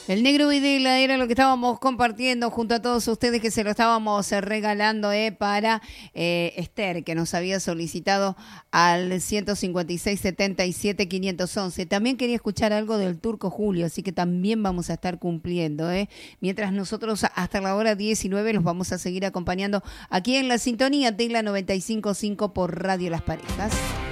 El negro Videla era lo que estábamos compartiendo junto a todos ustedes, que se lo estábamos regalando para Esther, que nos había solicitado al 156 77 511. También quería escuchar algo del Turco Julio, así que también vamos a estar cumpliendo. Mientras nosotros hasta la hora 19 los vamos a seguir acompañando aquí en la sintonía de la 95.5 por Radio Las Parejas.